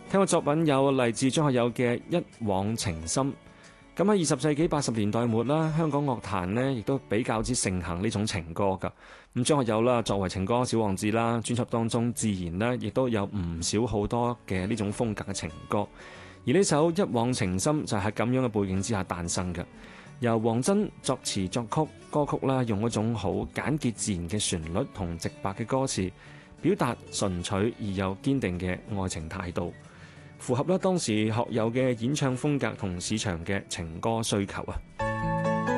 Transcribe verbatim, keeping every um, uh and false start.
聽過作品有嚟自張學友嘅《一往情深》。咁喺二十世紀八十年代末啦，香港樂壇呢亦都比較之盛行呢種情歌㗎。咁張學友啦，作為情歌小王子啦，專輯當中自然呢亦都有唔少好多嘅呢種風格嘅情歌。而呢首《一往情深》就係喺咁樣嘅背景之下誕生嘅。由黃真作詞作曲，歌曲啦用一種好簡潔自然嘅旋律同直白嘅歌詞，表達純粹而又堅定嘅愛情態度，符合啦當時學友嘅演唱風格同市場嘅情歌需求啊！